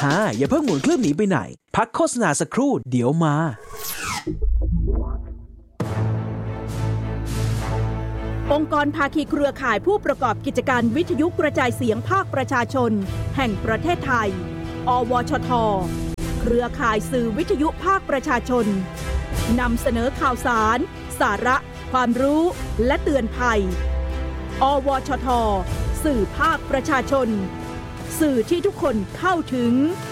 อย่าเพิ่งหมุนเครื่องหนีไปไหนพักโฆษณาสักครู่เดี๋ยวมาองค์กรภาคีเครือข่ายผู้ประกอบกิจการวิทยุกระจายเสียงภาคประชาชนแห่งประเทศไทยอวชท.เครือข่ายสื่อวิทยุภาคประชาชนนำเสนอข่าวสารสาระความรู้และเตือนภัยอวชท.สื่อภาคประชาชนสื่อที่ทุกคนเข้าถึง